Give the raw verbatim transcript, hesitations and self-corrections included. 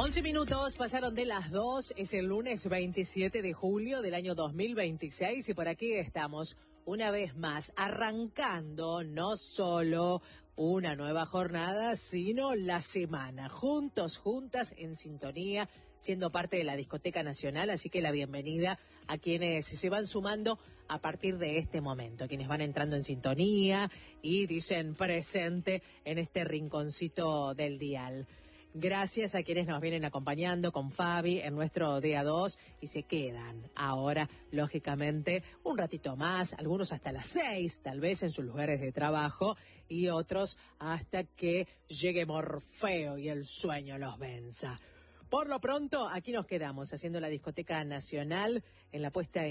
once minutos pasaron de las dos, es el lunes veintisiete de julio del año dos mil veintiséis y por aquí estamos una vez más arrancando no solo una nueva jornada, sino la semana, juntos, juntas, en sintonía, siendo parte de la Discoteca Nacional, así que la bienvenida a quienes se van sumando a partir de este momento, quienes van entrando en sintonía y dicen presente en este rinconcito del dial. Gracias a quienes nos vienen acompañando con Fabi en nuestro día dos y se quedan ahora, lógicamente, un ratito más, algunos hasta las seis, tal vez en sus lugares de trabajo, y otros hasta que llegue Morfeo y el sueño los venza. Por lo pronto, aquí nos quedamos haciendo la Discoteca Nacional en la puesta en